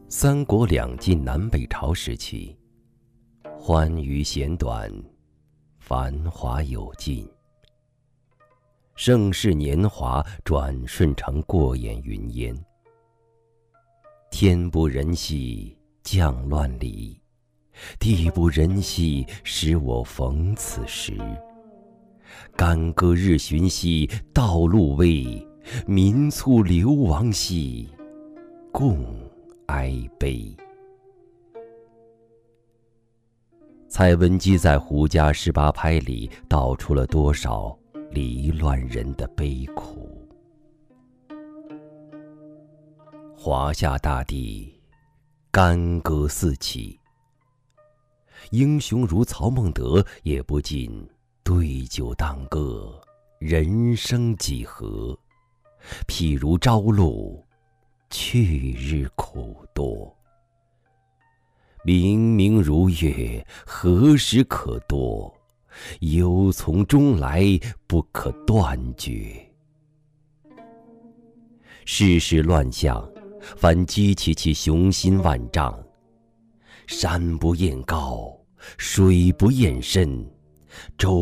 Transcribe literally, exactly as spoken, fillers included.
三国两晋南北朝时期，欢愉弦短，繁华有尽。盛世年华转瞬成过眼云烟。天不仁兮降乱里，地不仁兮使我逢此时。干戈日寻兮道路危，民卒流亡兮共哀悲。蔡文姬在《胡笳十八拍》里道出了多少离乱人的悲苦。华夏大地，干戈四起，英雄如曹孟德也不禁对酒当歌，人生几何？譬如朝露，去日苦多。明明如月，何时可掇？忧从中来，不可断绝。世事乱象，反激起其雄心万丈。山不厌高，水不厌深，舟